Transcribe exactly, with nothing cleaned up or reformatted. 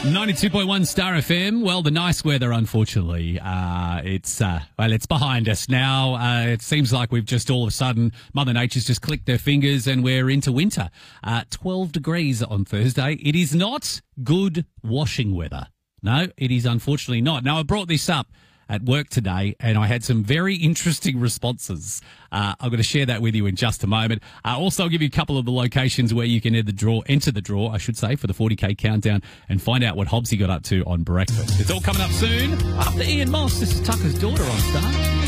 ninety-two point one Star F M. Well, the nice weather, unfortunately, uh, it's uh, well, it's behind us now. Uh, it seems like we've just all of a sudden, Mother Nature's just clicked their fingers and we're into winter. Uh, twelve degrees on Thursday. It is not good washing weather. No, it is unfortunately not. Now, I brought this up at work today, and I had some very interesting responses. Uh, I'm going to share that with you in just a moment. Uh, also, I'll give you a couple of the locations where you can enter the draw, enter the draw, I should say, for the forty K countdown and find out what Hobbsy got up to on breakfast. It's all coming up soon. After Ian Moss, this is Tucker's daughter on Star.